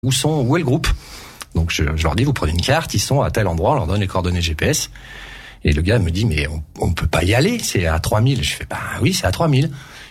où est le groupe. Donc je leur dis, vous prenez une carte, ils sont à tel endroit, on leur donne les coordonnées GPS. Et le gars me dit, mais on peut pas y aller, c'est à 3000. Je fais, oui, c'est à 3000.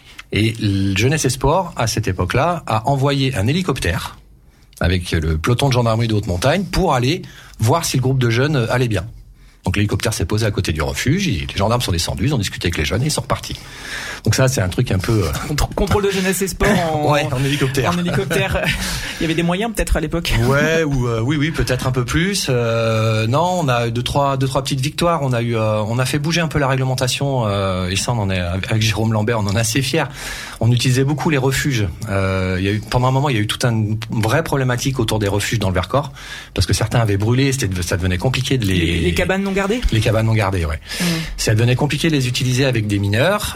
Et Jeunesse et Sport, à cette époque-là, a envoyé un hélicoptère avec le peloton de gendarmerie de haute montagne pour aller voir si le groupe de jeunes allait bien. Donc l'hélicoptère s'est posé à côté du refuge, les gendarmes sont descendus, ils ont discuté avec les jeunes et ils sont repartis. Donc ça, c'est un truc un peu... Contrôle de Jeunesse et Sport en hélicoptère. En hélicoptère. Il y avait des moyens peut-être à l'époque. Ouais, oui, peut-être un peu plus. Non, on a deux trois petites victoires. On a fait bouger un peu la réglementation et ça, on en est avec Jérôme Lambert, on en est assez fiers. On utilisait beaucoup les refuges. Pendant un moment, il y a eu toute une vraie problématique autour des refuges dans le Vercors parce que certains avaient brûlé, ça devenait compliqué de les cabanes non gardées. Les cabanes non gardées, ouais. Ça devenait compliqué de les utiliser avec des mineurs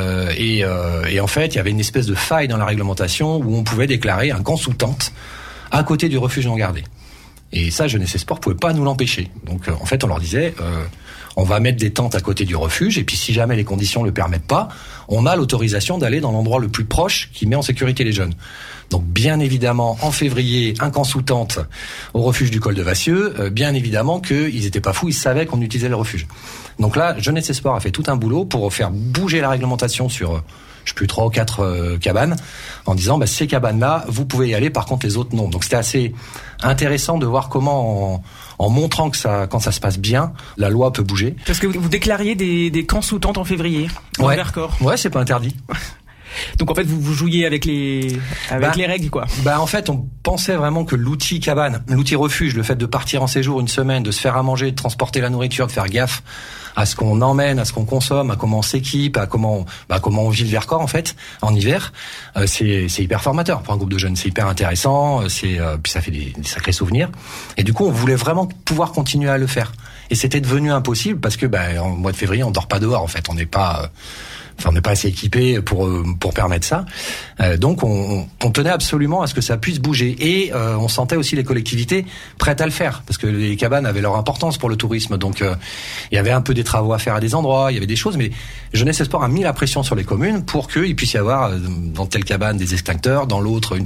et en fait, il y avait une espèce de faille dans la réglementation où on pouvait déclarer un camp sous tente à côté du refuge non gardé. Et ça, Jeunesse et Sport pouvait pas nous l'empêcher. Donc en fait, on leur disait on va mettre des tentes à côté du refuge et puis si jamais les conditions le permettent pas, on a l'autorisation d'aller dans l'endroit le plus proche qui met en sécurité les jeunes. Donc bien évidemment, en février, un camp sous tente au refuge du col de Vassieux, bien évidemment qu'ils étaient pas fous, ils savaient qu'on utilisait le refuge. Donc là, Jeunesse et Sport a fait tout un boulot pour faire bouger la réglementation sur 3 ou 4 cabanes, en disant ces cabanes-là, vous pouvez y aller, par contre les autres non. Donc c'était assez intéressant de voir comment, en montrant que quand ça se passe bien, la loi peut bouger. Parce que vous déclariez des camps sous tente en février, dans le Vercors. Ouais, c'est pas interdit. Donc en fait vous jouiez avec les règles quoi. En fait on pensait vraiment que l'outil cabane, l'outil refuge, le fait de partir en séjour une semaine, de se faire à manger, de transporter la nourriture, de faire gaffe à ce qu'on emmène, à ce qu'on consomme, à comment on s'équipe, à comment on vit le Vercors en fait en hiver, c'est hyper formateur pour un groupe de jeunes, c'est hyper intéressant, puis ça fait des sacrés souvenirs. Et du coup on voulait vraiment pouvoir continuer à le faire. Et c'était devenu impossible parce que en mois de février on dort pas dehors en fait, on n'est pas assez équipé pour permettre ça. Donc on tenait absolument à ce que ça puisse bouger et on sentait aussi les collectivités prêtes à le faire parce que les cabanes avaient leur importance pour le tourisme. Donc il y avait un peu des travaux à faire à des endroits, il y avait des choses, mais Jeunesse et Sport a mis la pression sur les communes pour qu'il puisse y avoir dans telle cabane des extincteurs, dans l'autre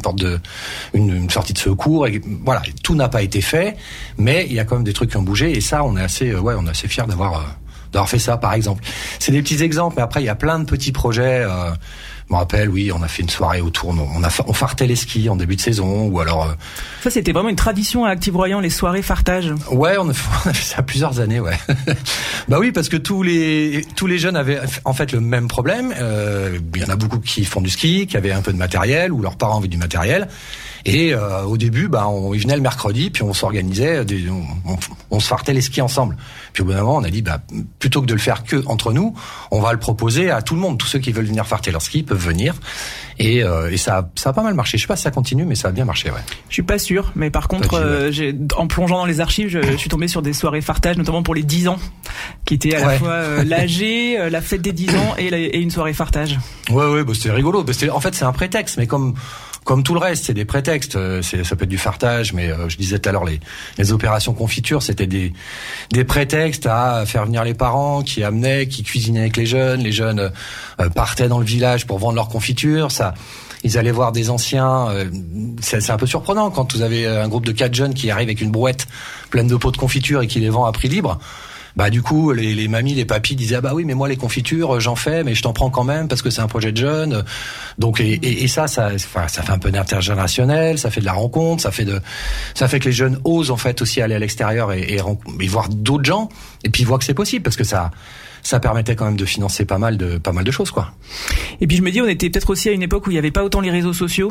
une sortie de secours. Et voilà, tout n'a pas été fait, mais il y a quand même des trucs qui ont bougé et ça on est assez fiers d'avoir fait ça, par exemple. C'est des petits exemples, mais après, il y a plein de petits projets. Je me rappelle, oui, on a fait une soirée autour, on fartait les skis en début de saison, ou alors... Ça, c'était vraiment une tradition à Active-Royan, les soirées fartage. Ouais, on a fait ça plusieurs années, ouais. Oui, parce que tous les jeunes avaient, en fait, le même problème. Il y en a beaucoup qui font du ski, qui avaient un peu de matériel, ou leurs parents avaient du matériel. Et au début, ils venaient le mercredi, puis on s'organisait, on se fartait les skis ensemble. Puis au bout d'un moment, on a dit, plutôt que de le faire que entre nous, on va le proposer à tout le monde. Tous ceux qui veulent venir farter leur ski peuvent venir. Et ça a pas mal marché. Je sais pas si ça continue, mais ça a bien marché, ouais. Je suis pas sûr, mais par contre, en plongeant dans les archives, je suis tombé sur des soirées fartage, notamment pour les 10 ans, qui étaient à la fois l'AG, la fête des 10 ans et une soirée fartage. Ouais, c'était rigolo. En fait, c'est un prétexte, mais comme tout le reste, c'est des prétextes. Ça peut être du fartage, mais je disais tout à l'heure, les opérations confiture, c'était des prétextes à faire venir les parents qui cuisinaient avec les jeunes. Les jeunes partaient dans le village pour vendre leurs confitures. Ils allaient voir des anciens. C'est un peu surprenant quand vous avez un groupe de 4 jeunes qui arrivent avec une brouette pleine de pots de confiture et qui les vend à prix libre. Du coup, les mamies, les papis disaient oui, mais moi les confitures, j'en fais, mais je t'en prends quand même parce que c'est un projet de jeunes. Donc et ça fait un peu d'intergénérationnel, ça fait de la rencontre, ça fait que les jeunes osent en fait aussi aller à l'extérieur et voir d'autres gens et puis voir que c'est possible parce que ça permettait quand même de financer pas mal de choses, quoi. Et puis je me dis, on était peut-être aussi à une époque où il n'y avait pas autant les réseaux sociaux.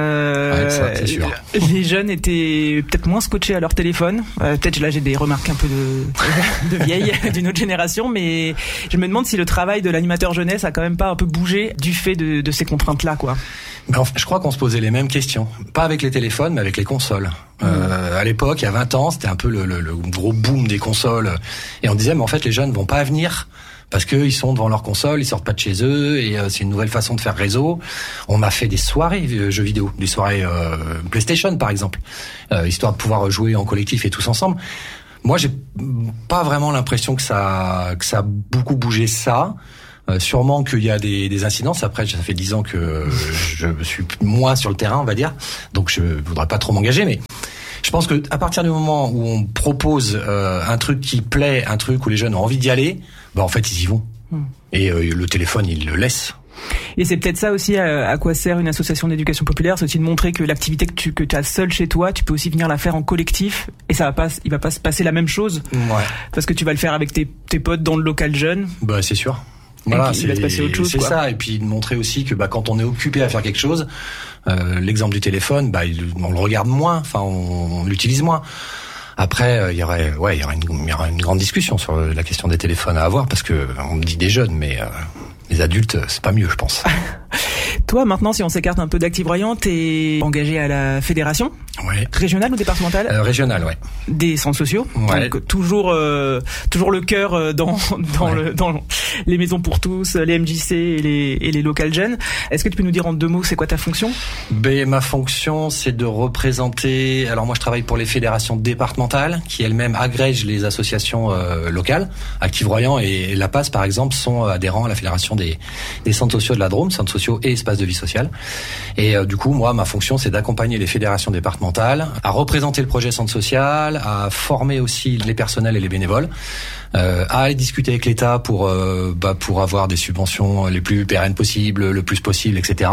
Ça, c'est sûr. Les jeunes étaient peut-être moins scotchés à leur téléphone. Peut-être là j'ai des remarques un peu de vieilles d'une autre génération, mais je me demande si le travail de l'animateur jeunesse a quand même pas un peu bougé du fait de ces contraintes-là, quoi. Je crois qu'on se posait les mêmes questions. Pas avec les téléphones, mais avec les consoles. À l'époque, il y a 20 ans, c'était un peu le gros boom des consoles. Et on disait, mais en fait, les jeunes vont pas venir parce qu'ils sont devant leur console, ils sortent pas de chez eux, et c'est une nouvelle façon de faire réseau. On a fait des soirées jeux vidéo, des soirées PlayStation, par exemple, histoire de pouvoir jouer en collectif et tous ensemble. Moi, j'ai pas vraiment l'impression que ça a beaucoup bougé ça. Sûrement qu'il y a des incidences. Après, ça fait 10 ans que je suis moins sur le terrain, on va dire. Donc, je voudrais pas trop m'engager, mais je pense que à partir du moment où on propose un truc qui plaît, un truc où les jeunes ont envie d'y aller, bah en fait ils y vont. Et le téléphone, ils le laissent. Et c'est peut-être ça aussi à quoi sert une association d'éducation populaire, c'est aussi de montrer que l'activité que tu as seule chez toi, tu peux aussi venir la faire en collectif, et il va pas se passer la même chose. Ouais. Parce que tu vas le faire avec tes potes dans le local jeune. Bah c'est sûr. Voilà, il va se passer autre chose. C'est ça, et puis de montrer aussi que quand on est occupé à faire quelque chose, l'exemple du téléphone, on le regarde moins, enfin on l'utilise moins. Après, il y aura une grande discussion sur la question des téléphones à avoir, parce que on me dit des jeunes, mais les adultes, c'est pas mieux, je pense. Toi, maintenant, si on s'écarte un peu d'Active Royan, t'es engagé à la fédération régionale ou départementale régionale, ouais. Des centres sociaux. Ouais. Donc toujours le cœur dans les maisons pour tous, les MJC et les locales jeunes. Est-ce que tu peux nous dire en 2 mots, c'est quoi ta fonction ? Ma fonction, c'est de représenter. Alors moi, je travaille pour les fédérations départementales qui elles-mêmes agrègent les associations locales. Active Royan et La Passe, par exemple, sont adhérents à la fédération des centres sociaux de la Drôme, centres sociaux et espaces de vie sociale. Et du coup, moi, ma fonction, c'est d'accompagner les fédérations départementales à représenter le projet centre social, à former aussi les personnels et les bénévoles, à aller discuter avec l'État pour avoir des subventions les plus pérennes possibles, le plus possible, etc.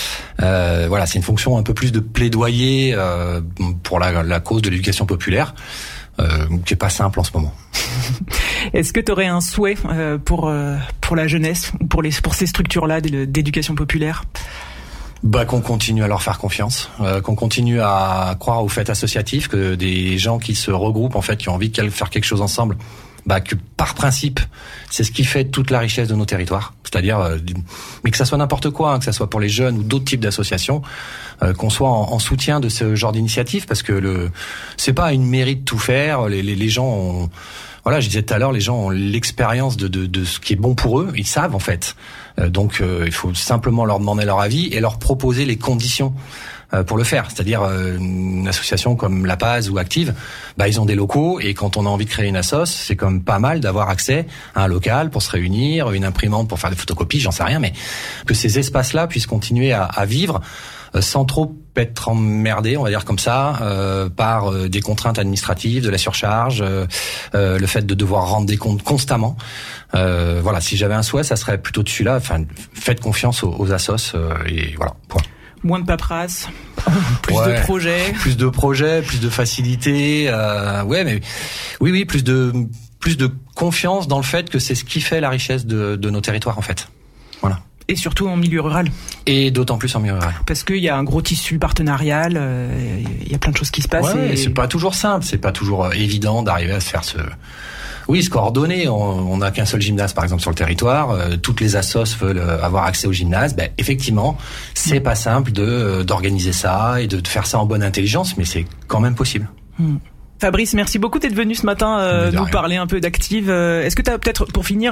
Voilà, c'est une fonction un peu plus de plaidoyer pour la cause de l'éducation populaire, qui est pas simple en ce moment. Est-ce que tu aurais un souhait pour la jeunesse ou pour ces structures-là d'éducation populaire ? Qu'on continue à leur faire confiance, qu'on continue à croire au fait associatif, que des gens qui se regroupent, en fait, qui ont envie de faire quelque chose ensemble, que par principe, c'est ce qui fait toute la richesse de nos territoires. C'est-à-dire, mais que ça soit n'importe quoi, que ça soit pour les jeunes ou d'autres types d'associations, qu'on soit en soutien de ce genre d'initiative, parce que c'est pas une mairie de tout faire. Les gens ont, voilà, je disais tout à l'heure, les gens ont l'expérience de ce qui est bon pour eux. Ils savent en fait. Donc, il faut simplement leur demander leur avis et leur proposer les conditions pour le faire. C'est-à-dire une association comme La Paz ou Active, ils ont des locaux et quand on a envie de créer une assoce, c'est quand même pas mal d'avoir accès à un local pour se réunir, une imprimante pour faire des photocopies, j'en sais rien, mais que ces espaces-là puissent continuer à vivre sans trop être emmerdés, on va dire comme ça, par des contraintes administratives, de la surcharge, le fait de devoir rendre des comptes constamment. Voilà, si j'avais un souhait, ça serait plutôt de celui-là. Enfin, faites confiance aux assos et voilà. Point. Moins de paperasse, plus de projets. Plus de projets, plus de facilité. Mais oui, plus de confiance dans le fait que c'est ce qui fait la richesse de nos territoires en fait. Voilà. Et surtout en milieu rural. Et d'autant plus en milieu rural. Parce qu'il y a un gros tissu partenarial, il y a plein de choses qui se passent. Ouais, et c'est pas toujours simple, c'est pas toujours évident d'arriver à se faire se coordonner. On n'a qu'un seul gymnase, par exemple, sur le territoire. Toutes les assos veulent avoir accès au gymnase. Effectivement, c'est pas simple d'organiser ça et de faire ça en bonne intelligence, mais c'est quand même possible. Fabrice, merci beaucoup d'être venu ce matin nous parler un peu d'Active. Est-ce que tu as peut-être, pour finir,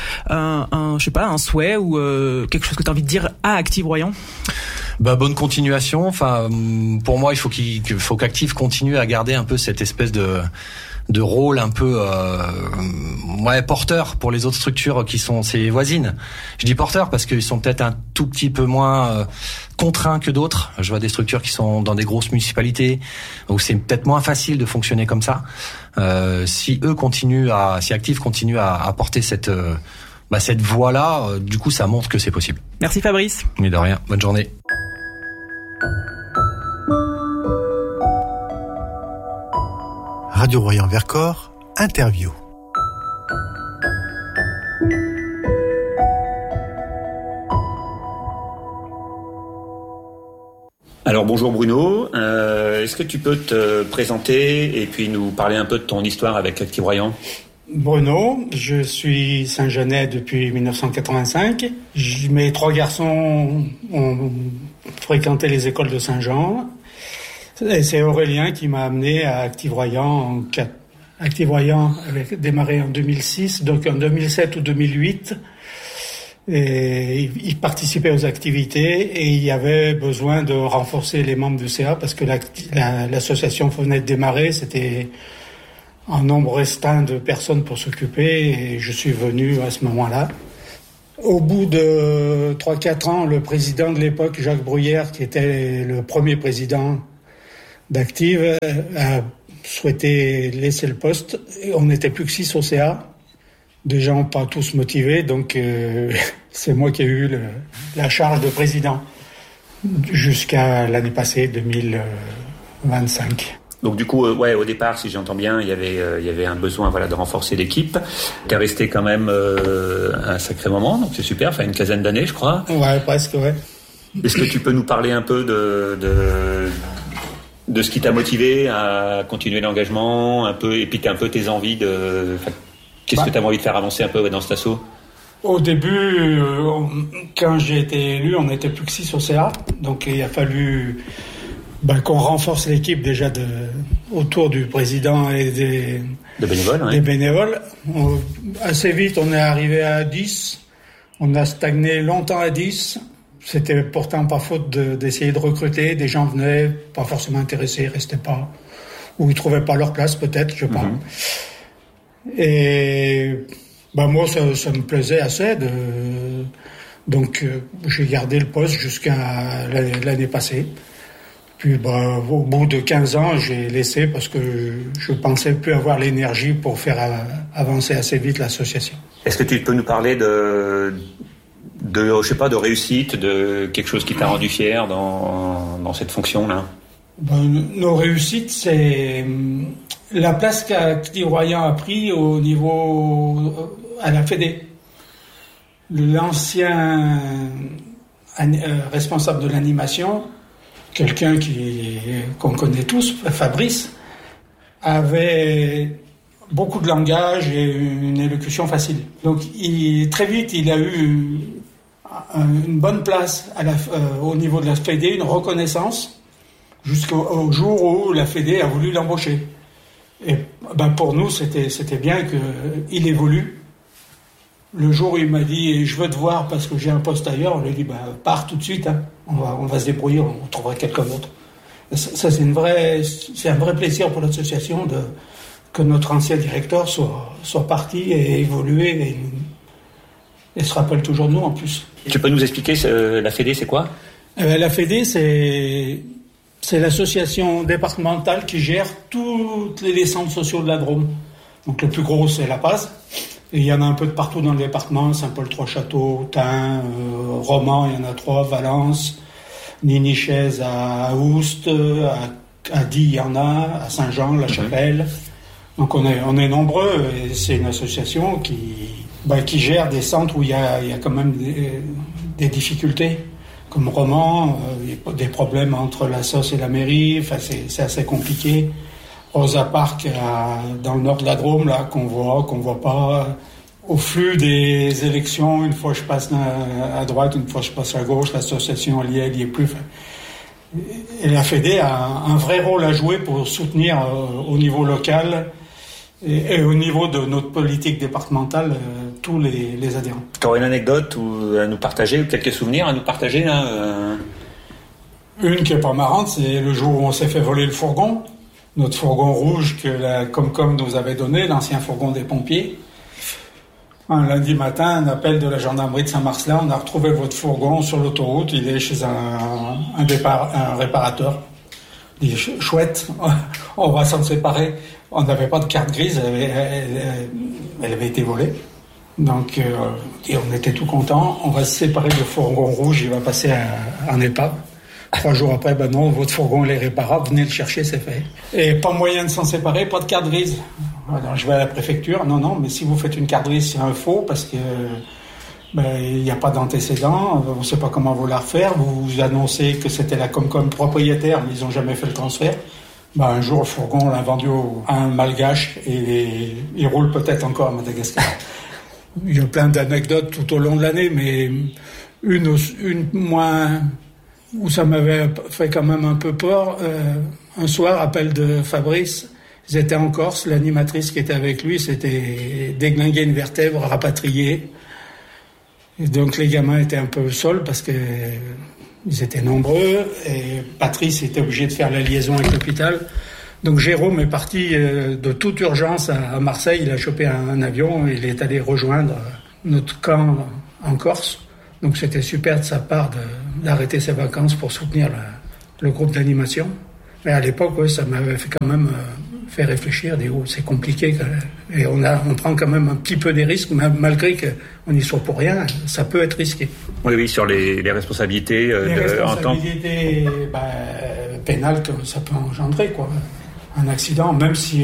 un souhait ou quelque chose que tu as envie de dire à Active Royan ? Bonne continuation. Enfin, pour moi, il faut qu'Active continue à garder un peu cette espèce de rôle un peu porteur pour les autres structures qui sont ses voisines. Je dis porteur parce qu'ils sont peut-être un tout petit peu moins contraints que d'autres. Je vois des structures qui sont dans des grosses municipalités où c'est peut-être moins facile de fonctionner comme ça. Si Active continue à porter cette voie-là, du coup ça montre que c'est possible. Merci Fabrice. Mais de rien, bonne journée. Radio Royan Vercors, interview. Alors bonjour Bruno, est-ce que tu peux te présenter et puis nous parler un peu de ton histoire avec Active Royan ? Bruno, je suis Saint-Genès depuis 1985. Mes 3 garçons ont fréquenté les écoles de Saint-Jean. Et c'est Aurélien qui m'a amené à Active Royan. Active Royan avait démarré en 2006, donc en 2007 ou 2008. Et il participait aux activités et il y avait besoin de renforcer les membres du CA parce que l'association venait de démarrer. C'était un nombre restreint de personnes pour s'occuper et je suis venu à ce moment-là. Au bout de 3-4 ans, le président de l'époque, Jacques Bruyère, qui était le premier président d'Active, a souhaité laisser le poste. On n'était plus que 6 au CA. Des gens pas tous motivés, donc c'est moi qui ai eu la charge de président jusqu'à l'année passée, 2025. Donc du coup, au départ, si j'entends bien, il y avait un besoin de renforcer l'équipe. T'es resté quand même un sacré moment, donc c'est super, une quinzaine d'années, je crois. Ouais, presque, ouais. Est-ce que tu peux nous parler un peu de ce qui t'a motivé à continuer l'engagement, un peu, et puis un peu tes envies qu'est-ce que tu as envie de faire avancer un peu dans cet assaut? Au début, quand j'ai été élu, on n'était plus que 6 au CA, donc il a fallu qu'on renforce l'équipe déjà autour du président et des bénévoles. Assez vite, on est arrivé à 10. On a stagné longtemps à 10. C'était pourtant pas faute d'essayer de recruter. Des gens venaient, pas forcément intéressés, restaient pas. Ou ils trouvaient pas leur place, peut-être, je sais pas. Et moi, ça me plaisait assez. Donc, j'ai gardé le poste jusqu'à l'année passée. Puis, au bout de 15 ans, j'ai laissé parce que je pensais plus avoir l'énergie pour faire avancer assez vite l'association. Est-ce que tu peux nous parler de réussite, de quelque chose qui t'a rendu fier dans cette fonction-là? Nos réussites, c'est la place qu'Active Royan a pris au niveau à la Fédé. L'ancien responsable de l'animation, quelqu'un qu'on connaît tous, Fabrice, avait beaucoup de langage et une élocution facile. Donc très vite, il a eu une bonne place au niveau de la Fédé, une reconnaissance, jusqu'au jour où la Fédé a voulu l'embaucher. Et pour nous, c'était bien qu'il évolue. Le jour où il m'a dit « je veux te voir parce que j'ai un poste ailleurs », on lui a dit « pars tout de suite, hein. On va se débrouiller, on trouvera quelqu'un d'autre ». Ça, c'est un vrai plaisir pour l'association que notre ancien directeur soit parti et évolué et se rappelle toujours de nous en plus. Tu peux nous expliquer la Fédé, c'est quoi? La Fédé, c'est l'association départementale qui gère tous les centres sociaux de la Drôme. Donc le plus gros, c'est La Paz. Et il y en a un peu de partout dans le département, Saint-Paul-Trois-Châteaux, Tain, Romans, il y en a 3, Valence, Ninichaise à Oust, à Die, il y en a, à Saint-Jean, La Chapelle. Donc on est nombreux et c'est une association qui gère des centres où il y a quand même des difficultés. Comme Romans, il y a des problèmes entre la SOS et la mairie, c'est assez compliqué. Rosa Park, dans le nord de la Drôme, là, qu'on voit pas. Au flux des élections, une fois je passe à droite, une fois je passe à gauche, l'association elle y est plus. Et la Fédé a un vrai rôle à jouer pour soutenir au niveau local et au niveau de notre politique départementale tous les adhérents. Tu aurais une anecdote à nous partager, ou quelques souvenirs à nous partager là Une qui est pas marrante, c'est le jour où on s'est fait voler le fourgon. Notre fourgon rouge que la Comcom nous avait donné, l'ancien fourgon des pompiers. Un lundi matin, un appel de la gendarmerie de Saint-Marcelin, on a retrouvé votre fourgon sur l'autoroute, il est chez un réparateur. Il dit, chouette, on va s'en séparer. On n'avait pas de carte grise, elle avait été volée. Donc, et on était tout contents, on va se séparer du fourgon rouge, il va passer en épave. 3 jours après, non, votre fourgon il est réparable, venez le chercher, c'est fait. Et pas moyen de s'en séparer, pas de carte grise. Alors je vais à la préfecture, non, mais si vous faites une carte grise, c'est un faux, parce que il n'y a pas d'antécédent, on ne sait pas comment vous la refaire, vous annoncez que c'était la Comcom propriétaire, mais ils n'ont jamais fait le transfert. Un jour, le fourgon, on l'a vendu à un malgache, et il roule peut-être encore à Madagascar. Il y a plein d'anecdotes tout au long de l'année, mais une moins... où ça m'avait fait quand même un peu peur. Un soir, appel de Fabrice, ils étaient en Corse, l'animatrice qui était avec lui s'était déglingué une vertèbre, rapatriée. Et donc les gamins étaient un peu seuls parce que ils étaient nombreux et Patrice était obligé de faire la liaison avec l'hôpital. Donc Jérôme est parti de toute urgence à Marseille, il a chopé un avion et il est allé rejoindre notre camp en Corse. Donc c'était super de sa part d'arrêter ses vacances pour soutenir le groupe d'animation. Mais à l'époque, ça m'avait fait quand même fait réfléchir, dire c'est compliqué. Et on prend quand même un petit peu des risques, malgré qu'on n'y soit pour rien, ça peut être risqué. Oui, sur les responsabilités. En tant pénales que ça peut engendrer, quoi. Un accident, même si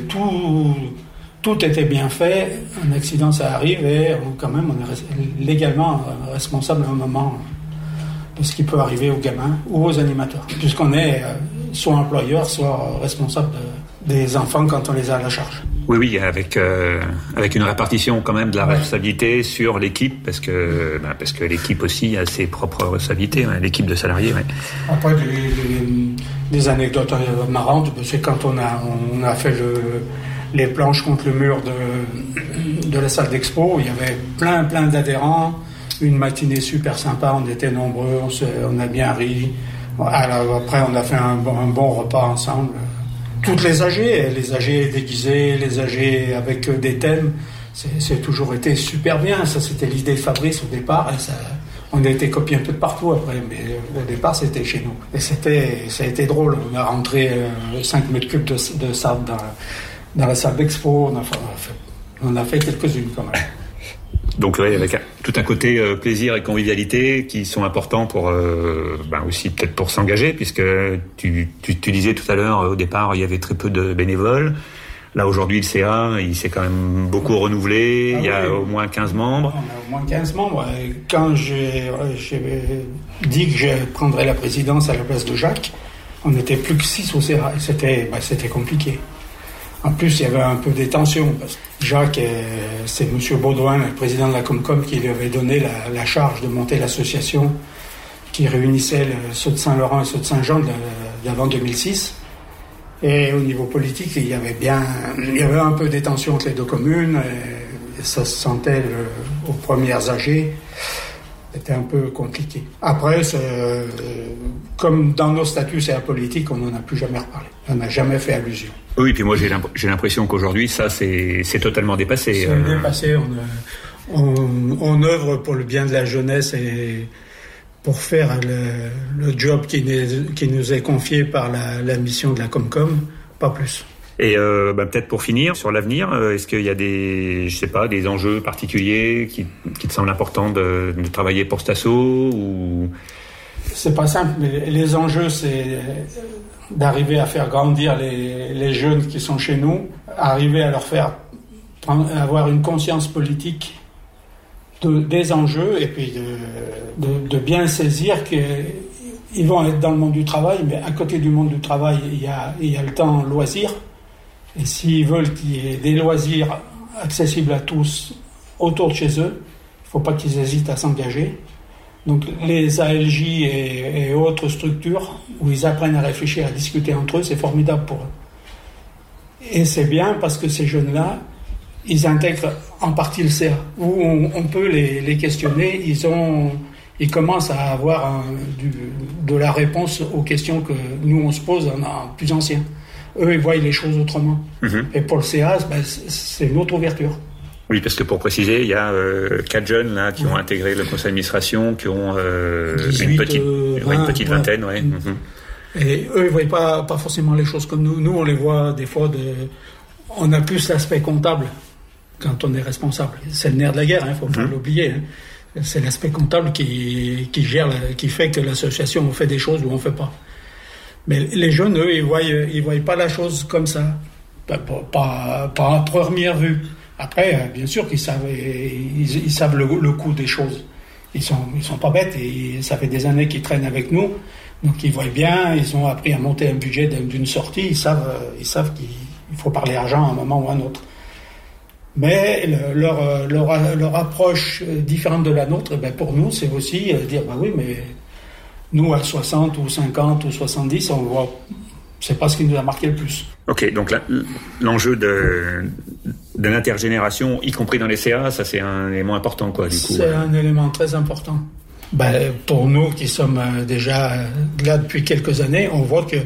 tout était bien fait, un accident ça arrive et quand même on est légalement responsable à un moment de ce qui peut arriver aux gamins ou aux animateurs, puisqu'on est soit employeur, soit responsable des enfants quand on les a à la charge. Oui, avec une répartition quand même de la responsabilité sur l'équipe, parce que l'équipe aussi a ses propres responsabilités, l'équipe de salariés. Ouais. Après, des anecdotes marrantes, c'est quand on a fait les planches contre le mur de la salle d'expo, il y avait plein d'adhérents, une matinée super sympa, on était nombreux, on a bien ri. Alors, après, on a fait un bon repas ensemble. Toutes les AG déguisés, les AG avec des thèmes, c'est toujours été super bien. Ça, c'était l'idée de Fabrice au départ. Et on a été copié un peu de partout après, mais au départ, c'était chez nous. Et ça a été drôle. On a rentré 5 mètres cubes de sable dans la salle d'expo. On a fait quelques-unes quand même. Donc avec tout un côté plaisir et convivialité qui sont importants pour aussi peut-être pour s'engager, puisque tu disais tout à l'heure, au départ il y avait très peu de bénévoles. Là aujourd'hui le CA il s'est quand même beaucoup renouvelé, il y a au moins 15 membres. On a au moins 15 membres. Et quand j'ai dit que je prendrais la présidence à la place de Jacques, on n'était plus que 6 au CA. C'était compliqué. En plus, il y avait un peu des tensions. Parce que Jacques, c'est M. Baudouin, le président de la Comcom, qui lui avait donné la charge de monter l'association qui réunissait ceux de Saint-Laurent et ceux de Saint-Jean d'avant 2006. Et au niveau politique, il y avait un peu des tensions entre les deux communes. Et ça se sentait aux premières AG. C'était un peu compliqué. Après, comme dans nos statuts, c'est la politique, on n'en a plus jamais reparlé. On n'a jamais fait allusion. Oui, puis moi j'ai l'impression qu'aujourd'hui, ça c'est totalement dépassé. C'est dépassé. On œuvre pour le bien de la jeunesse et pour faire le job qui nous est confié par la mission de la Comcom, pas plus. Et peut-être pour finir, sur l'avenir, est-ce qu'il y a des enjeux particuliers qui te semblent importants de travailler pour cet asso ou... C'est pas simple, mais les enjeux, c'est d'arriver à faire grandir les jeunes qui sont chez nous, arriver à leur faire avoir une conscience politique des enjeux et puis de bien saisir qu'ils vont être dans le monde du travail, mais à côté du monde du travail, il y a le temps loisir. Et s'ils veulent qu'il y ait des loisirs accessibles à tous autour de chez eux, il ne faut pas qu'ils hésitent à s'engager. Donc les ALJ et autres structures où ils apprennent à réfléchir, à discuter entre eux, c'est formidable pour eux. Et c'est bien parce que ces jeunes-là, ils intègrent en partie le CA, où on peut les questionner, ils commencent à avoir de la réponse aux questions que nous on se pose en plus anciens. Eux, ils voient les choses autrement. Mm-hmm. Et pour le CA, c'est une autre ouverture. Oui, parce que pour préciser, il y a 4 jeunes là qui ont intégré le conseil d'administration, qui ont 18, une petite vingtaine. Ouais. Mm-hmm. Et eux, ils voient pas forcément les choses comme nous. Nous, on les voit des fois on a plus l'aspect comptable quand on est responsable. C'est le nerf de la guerre, faut pas l'oublier. Hein. C'est l'aspect comptable qui fait que l'association on fait des choses ou on fait pas. Mais les jeunes, eux, ils voient pas la chose comme ça, pas à première vue. Après, bien sûr qu'ils savent, ils savent le coût des choses. Ils sont pas bêtes et ça fait des années qu'ils traînent avec nous, donc ils voient bien. Ils ont appris à monter un budget d'une sortie. Ils savent qu'il faut parler argent à un moment ou à un autre. Mais leur approche différente de la nôtre, pour nous, c'est aussi dire oui, mais nous à 60 ou 50 ou 70, on voit. C'est pas ce qui nous a marqué le plus. Ok, donc l'enjeu de l'intergénération, y compris dans les CA, ça c'est un élément important, quoi, du coup. C'est un élément très important. Pour nous qui sommes déjà là depuis quelques années, on voit que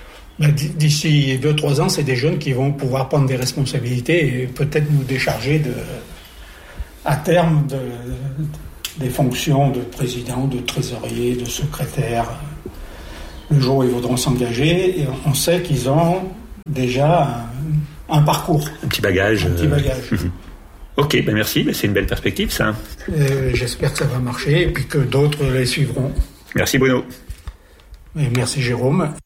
d'ici 2-3 ans, c'est des jeunes qui vont pouvoir prendre des responsabilités et peut-être nous décharger à terme des fonctions de président, de trésorier, de secrétaire. Le jour où ils voudront s'engager, et on sait qu'ils ont déjà un parcours. Un petit bagage. Ok, ben merci, c'est une belle perspective ça. J'espère que ça va marcher et puis que d'autres les suivront. Merci Bruno. Et merci Jérôme.